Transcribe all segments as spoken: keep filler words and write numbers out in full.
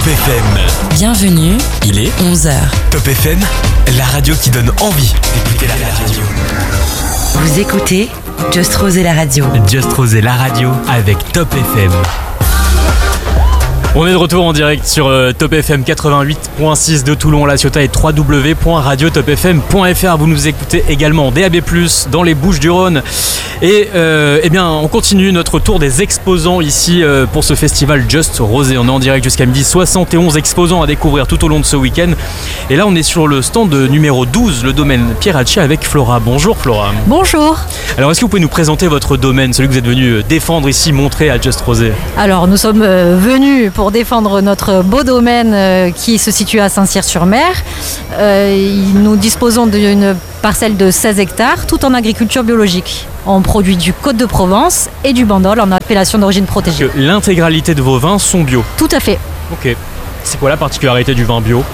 Top F M. Bienvenue, Il est onze heures. Top F M, la radio qui donne envie d'écouter la radio. Vous écoutez Just Rose et la radio. Just Rose et la radio avec Top F M. On est de retour en direct sur euh, Top F M quatre-vingt-huit virgule six de Toulon, La Ciotat et w w w point radio top f m point f r. Vous nous écoutez également en D A B plus, dans les Bouches-du-Rhône. Et euh, eh bien, on continue notre tour des exposants ici euh, pour ce festival Just Rose. On est en direct jusqu'à midi. soixante et onze exposants à découvrir tout au long de ce week-end. Et là, on est sur le stand numéro douze, le domaine Pieracci, avec Flora. Bonjour Flora. Bonjour. Alors, est-ce que vous pouvez nous présenter votre domaine, celui que vous êtes venu défendre ici, montrer à Just Rose? Alors, nous sommes euh, venus pour défendre notre beau domaine euh, qui se situe à Saint-Cyr-sur-Mer. Euh, nous disposons d'une parcelle de seize hectares, tout en agriculture biologique. On produit du Côte de Provence et du Bandol en appellation d'origine protégée. Que l'intégralité de vos vins sont bio. Tout à fait. Ok. C'est quoi la particularité du vin bio?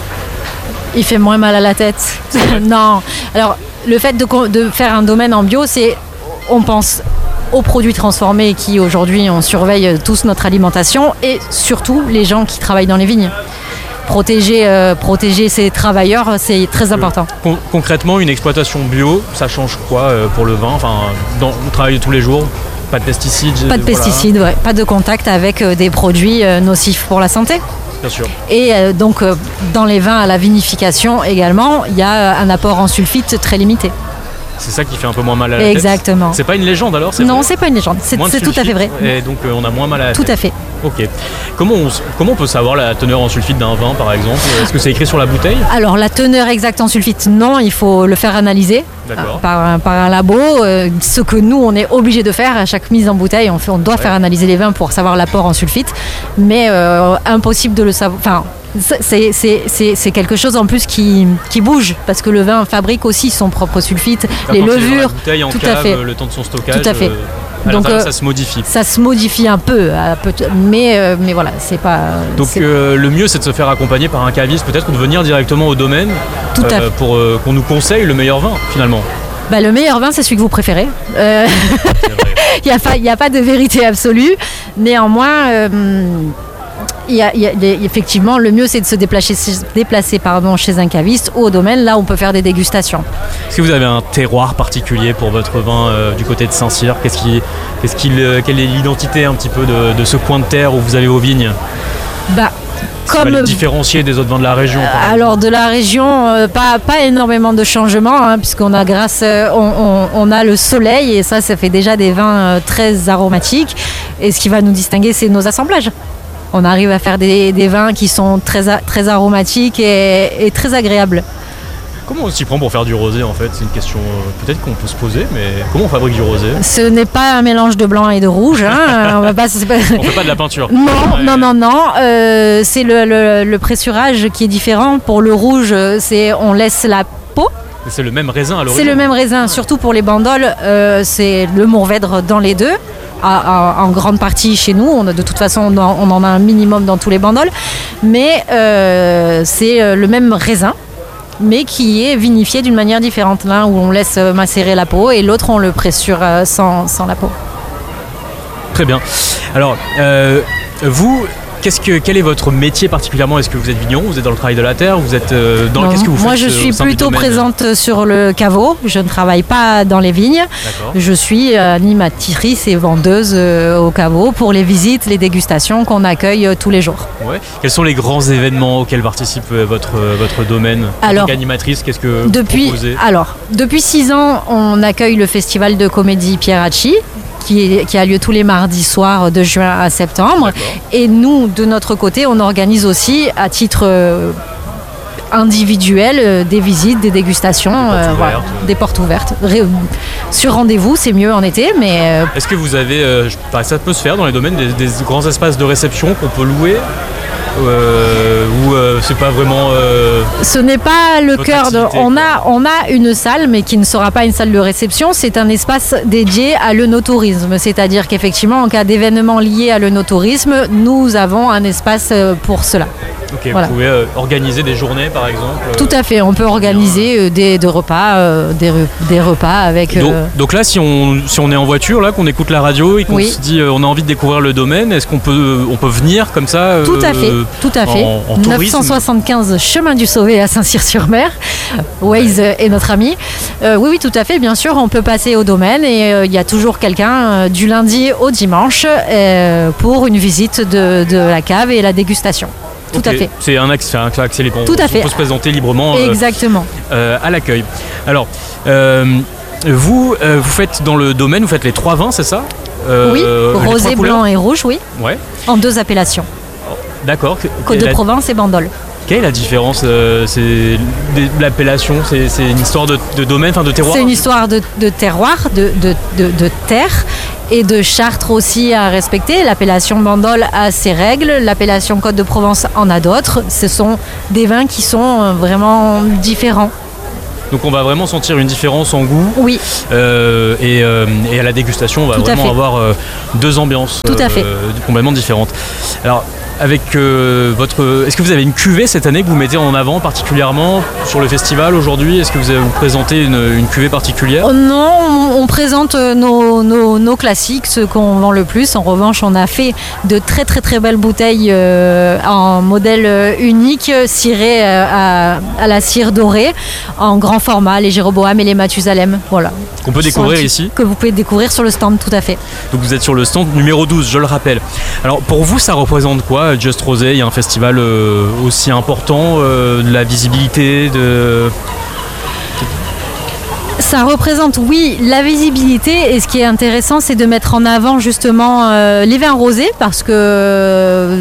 Il fait moins mal à la tête. Non. Alors, le fait de, de faire un domaine en bio, c'est, on pense aux produits transformés qui aujourd'hui on surveille tous notre alimentation et surtout les gens qui travaillent dans les vignes. Protéger, euh, protéger ces travailleurs, c'est très important. Con- concrètement, une exploitation bio, ça change quoi euh, pour le vin? Enfin, dans le travail de tous les jours, pas de pesticides. Pas de voilà. pesticides, ouais. Pas de contact avec euh, des produits euh, nocifs pour la santé. Bien sûr. Et euh, donc euh, dans les vins à la vinification également, il y a un apport en sulfite très limité. C'est ça qui fait un peu moins mal à la Exactement. tête. C'est pas une légende alors? C'est Non, vrai. c'est pas une légende, c'est, c'est tout à fait vrai. Et donc euh, on a moins mal à la Tout tête. à fait. Ok. Comment on, s- comment on peut savoir la teneur en sulfite d'un vin par exemple? Est-ce que c'est écrit sur la bouteille? Alors la teneur exacte en sulfite, non, il faut le faire analyser D'accord. euh, par, un- par un labo. Euh, ce que nous, on est obligé de faire à chaque mise en bouteille, on, fait, on doit Ouais. faire analyser les vins pour savoir l'apport en sulfite, mais euh, impossible de le savoir. Enfin, c'est, c'est, c'est, c'est quelque chose en plus qui, qui bouge, parce que le vin fabrique aussi son propre sulfite, Quand les il est dans la levures, bouteille en tout cave, à fait. le temps de son stockage. Tout à fait. euh, à Donc, l'intérieur, euh, ça se modifie. Ça se modifie un peu, un peu mais, euh, mais voilà, c'est pas. Donc c'est- euh, le mieux c'est de se faire accompagner par un caviste peut-être ou de venir directement au domaine Tout à fait. pour euh, qu'on nous conseille le meilleur vin finalement. Bah, le meilleur vin, c'est celui que vous préférez. Euh, C'est vrai. Il n'y a, pas- il y a pas de vérité absolue. Néanmoins, euh, il y a- il y a- il y a- effectivement, le mieux, c'est de se déplacer, déplacer pardon, chez un caviste ou au domaine. Là, on peut faire des dégustations. Est-ce que vous avez un terroir particulier pour votre vin euh, du côté de Saint-Cyr? Qu'est-ce qui, qu'est-ce qui, euh, quelle est l'identité un petit peu de, de ce coin de terre où vous avez vos vignes? Bah, Ça va comme le différencier des autres vins de la région par exemple. alors de la région, euh, pas, pas énormément de changements, hein, puisqu'on a grâce, euh, on, on- on a le soleil et ça, ça fait déjà des vins euh, très aromatiques. Et ce qui va nous distinguer, c'est nos assemblages. On arrive à faire des, des vins qui sont très, a- très aromatiques et, et très agréables. Comment on s'y prend pour faire du rosé en fait? C'est une question euh, peut-être qu'on peut se poser, mais comment on fabrique du rosé? Ce n'est pas un mélange de blanc et de rouge. Hein. On va pas, c'est pas- On fait pas de la peinture. Non, Ouais. non, non, non. Euh, c'est le, le- le pressurage qui est différent. Pour le rouge, c'est on laisse la peau. Mais c'est le même raisin à l'origine. C'est le même raisin, surtout pour les bandoles. euh, c'est le Mourvèdre dans les deux. À- à- en grande partie chez nous, on a, de toute façon on en, on en a un minimum dans tous les bandoles, mais euh, c'est euh, le même raisin, mais qui est vinifié d'une manière différente. L'un où on laisse euh, macérer la peau et l'autre on le pressure euh, sans, sans la peau. Très bien. Alors, euh, vous, qu'est-ce que, quel est votre métier particulièrement? Est-ce que vous êtes vigneron? Vous êtes dans le travail de la terre? Vous êtes euh, dans Non, qu'est-ce que vous moi faites je euh, suis au sein du plutôt domaine? présente sur le caveau, je ne travaille pas dans les vignes. D'accord. Je suis euh, animatrice et vendeuse euh, au caveau pour les visites, les dégustations qu'on accueille euh, tous les jours. Ouais. Quels sont les grands événements auxquels participe euh, votre, euh, votre domaine? En Alors, tant qu'animatrice, qu'est-ce que vous Depuis, proposez? alors, depuis six ans, on accueille le festival de comédie Pieracci, qui, est- qui a lieu tous les mardis soirs de juin à septembre. D'accord. Et nous, de notre côté, on organise aussi à titre euh, individuel euh, des visites, des dégustations, Des portes euh, voilà, ouvertes. des portes ouvertes. Ré- sur rendez-vous, c'est mieux en été, mais euh, Est-ce que vous avez, euh, je- enfin, ça peut se faire dans les domaines, des, des grands espaces de réception qu'on peut louer euh, ou euh, c'est pas vraiment euh, ce n'est pas le Votre cœur de. activité, On quoi. a, on a une salle, mais qui ne sera pas une salle de réception. C'est un espace dédié à l'œnotourisme. C'est-à-dire qu'effectivement, en cas d'événement lié à l'œnotourisme, nous avons un espace euh, pour cela. ok, Voilà. vous pouvez euh, organiser des journées par exemple euh, Tout à fait. On peut organiser euh, des, des repas, euh, des, re- des repas avec. Donc, euh, donc là, si on, si on est en voiture, là, qu'on écoute la radio et qu'on Oui. se dit euh, on a envie de découvrir le domaine, est-ce qu'on peut, on peut venir comme ça euh, Tout à fait. Tout à fait. en, en tourisme. neuf cent soixante-quinze chemin du Sauvé à Saint-Cyr-sur-Mer. Waze est notre ami. Euh, oui, oui, tout à fait. Bien sûr, on peut passer au domaine et il euh, y a toujours quelqu'un euh, du lundi au dimanche euh, pour une visite de, de la cave et la dégustation. Tout okay. à fait. C'est un accès, un accès libre. Tout à on fait. peut se présenter librement. Exactement. Euh, euh, à l'accueil. Alors, euh, vous, euh, vous faites dans le domaine, vous faites les trois vins, c'est ça? euh, Oui, rosé, blanc et rouge, oui. Ouais. En deux appellations. D'accord. Côte de la... Provence et Bandol. Quelle est la différence? euh, C'est l'appellation, c'est, c'est une histoire de, de domaine, enfin de terroir? C'est une histoire de, de terroir, de, de, de, de terre et de chartres aussi à respecter. L'appellation Bandol a ses règles, l'appellation Côte de Provence en a d'autres. Ce sont des vins qui sont vraiment différents. Donc on va vraiment sentir une différence en goût. Oui. Euh, et, euh, et à la dégustation, on va Tout vraiment avoir euh, deux ambiances Tout à fait. Euh, complètement différentes. Alors, avec euh, votre, est-ce que vous avez une cuvée cette année que vous mettez en avant particulièrement sur le festival aujourd'hui? Est-ce que vous, avez, vous présentez une, une cuvée particulière? Oh non, on, on présente nos, nos, nos classiques, ceux qu'on vend le plus. En revanche, on a fait de très très très belles bouteilles euh, en modèle unique, cirées euh, à, à la cire dorée, en grand format, les Jéroboam et les Mathusalem. Voilà. Qu'on peut découvrir ici? Que vous pouvez découvrir sur le stand, tout à fait. Donc vous êtes sur le stand numéro douze, je le rappelle. Alors pour vous, ça représente quoi? Just Rosé, il y a un festival euh, aussi important, euh, de la visibilité, de... Ça représente, oui, la visibilité, et ce qui est intéressant, c'est de mettre en avant justement euh, les vins rosés, parce que euh,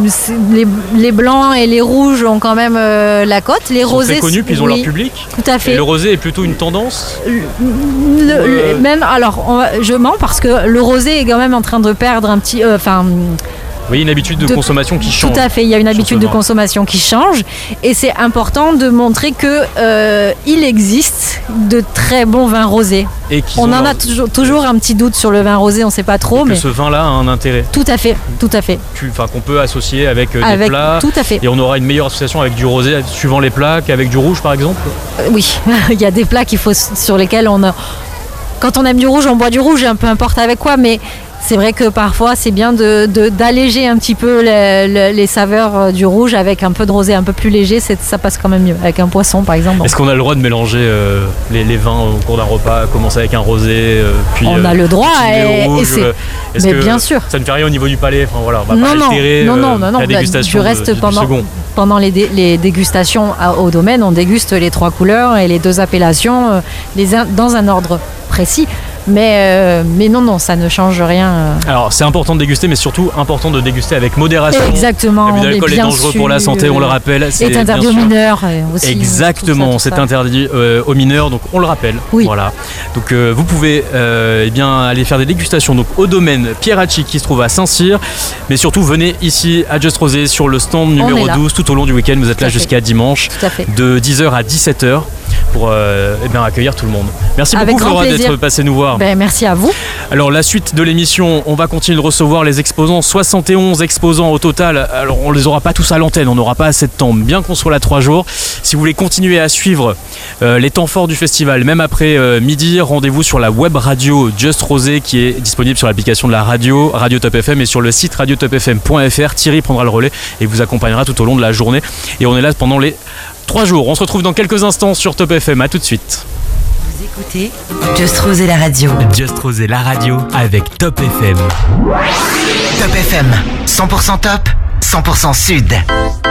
les, les blancs et les rouges ont quand même euh, la cote. Les ils rosés, sont très connus, puis ils ont oui, leur public. Tout à fait. Et le rosé est plutôt une tendance. Le, le, euh... le, même, alors, on va, je mens parce que le rosé est quand même en train de perdre un petit, enfin. Euh, Oui, une habitude de, de consommation qui change. Tout à fait, il y a une habitude de consommation qui change et c'est important de montrer que euh, il existe de très bons vins rosés. Et on en leur... a toujours, toujours un petit doute sur le vin rosé, on ne sait pas trop. Et mais que ce vin-là a un intérêt. Tout à fait, tout à fait. Enfin, qu'on peut associer avec, euh, avec des plats. Tout à fait. Et on aura une meilleure association avec du rosé suivant les plats qu'avec du rouge, par exemple. Euh, oui, il y a des plats qu'il faut, sur lesquels on a... Quand on aime du rouge, on boit du rouge, peu importe avec quoi, mais c'est vrai que parfois c'est bien de, de, d'alléger un petit peu les, les, les saveurs du rouge avec un peu de rosé un peu plus léger, c'est, ça passe quand même mieux. Avec un poisson par exemple. Est-ce qu'on a le droit de mélanger euh, les, les vins au cours d'un repas, commencer avec un rosé, euh, puis on euh, a le droit et, rouge, et c'est... euh, mais que bien sûr. Ça ne fait rien au niveau du palais. Enfin voilà, on va non, pas altérer non, non, euh, non, non, la dégustation. Du reste, de, de, pendant, du second. pendant les, dé, les dégustations au domaine, on déguste les trois couleurs et les deux appellations euh, les un, dans un ordre précis. Mais, euh, mais non, non, ça ne change rien. Alors, c'est important de déguster, mais surtout important de déguster avec modération. Exactement. L'abus d'alcool est dangereux pour la santé, on le rappelle. C'est interdit aux mineurs aussi. Exactement, tout ça, tout c'est ça. interdit euh, aux mineurs, donc on le rappelle. Oui. Voilà. Donc euh, vous pouvez euh, eh bien, aller faire des dégustations donc, au domaine Pieracci qui se trouve à Saint-Cyr. Mais surtout, venez ici à Just Rosé sur le stand numéro douze tout au long du week-end. Vous êtes tout là jusqu'à dimanche, de dix heures à dix-sept heures. Pour euh, eh bien, accueillir tout le monde. Merci Avec beaucoup Flora plaisir. d'être passé nous voir. Ben, merci à vous. Alors la suite de l'émission, on va continuer de recevoir les exposants, soixante et onze exposants au total. Alors on les aura pas tous à l'antenne, on n'aura pas assez de temps, bien qu'on soit là trois jours. Si vous voulez continuer à suivre euh, les temps forts du festival, même après euh, midi, rendez-vous sur la web radio Just Rosé qui est disponible sur l'application de la radio, Radio Top F M et sur le site radio top f m point f r. Thierry prendra le relais et vous accompagnera tout au long de la journée. Et on est là pendant les trois jours. On se retrouve dans quelques instants sur Top F M. À tout de suite. Vous écoutez Just Rosé la radio. Just Rosé la radio avec Top F M. Top F M, cent pour cent top, cent pour cent sud.